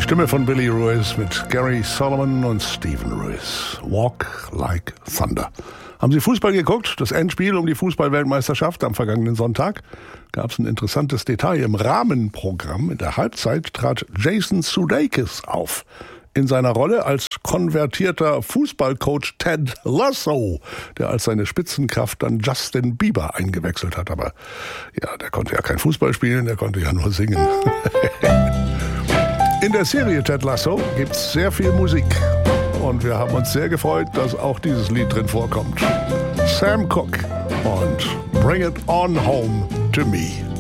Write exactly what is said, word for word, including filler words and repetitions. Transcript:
Stimme von Billy Ruiz mit Gary Solomon und Stephen Ruiz. Walk Like Thunder. Haben Sie Fußball geguckt? Das Endspiel um die Fußball-Weltmeisterschaft am vergangenen Sonntag? Gab es ein interessantes Detail. Im Rahmenprogramm in der Halbzeit trat Jason Sudeikis auf. In seiner Rolle als konvertierter Fußballcoach Ted Lasso, der als seine Spitzenkraft dann Justin Bieber eingewechselt hat. Aber ja, der konnte ja kein Fußball spielen, der konnte ja nur singen. In der Serie Ted Lasso gibt's sehr viel Musik. Und wir haben uns sehr gefreut, dass auch dieses Lied drin vorkommt. Sam Cooke und Bring It On Home to Me.